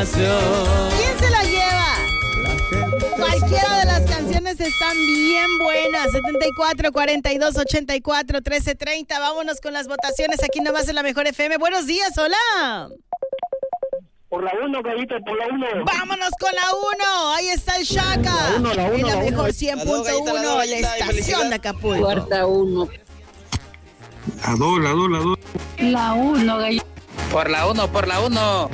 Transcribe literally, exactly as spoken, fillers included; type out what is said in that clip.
imaginación. ¿Quién se la lleva? Cualquiera de las canciones están bien buenas. setenta y cuatro, cuarenta y dos, ochenta y cuatro, trece, treinta. Vámonos con las votaciones aquí nomás en la Mejor F M. Buenos días, hola. Por la uno, Gallito, por la uno. Vámonos con la uno. Ahí está el Shaka. La uno, la uno, en la, la mejor uno. cien La dos, punto Gallita, la uno, dos, la Gallita, y estación felicidad. de Acapulco. Cuarta uno. La dos, la dos, la dos. La uno, gallo. Por la uno, por la uno.